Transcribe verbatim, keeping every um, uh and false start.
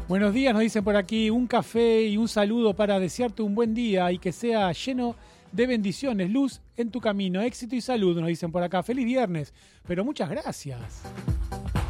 Buenos días, nos dicen por aquí, un café y un saludo para desearte un buen día y que sea lleno de bendiciones, luz en tu camino, éxito y salud, nos dicen por acá. Feliz viernes, pero muchas gracias.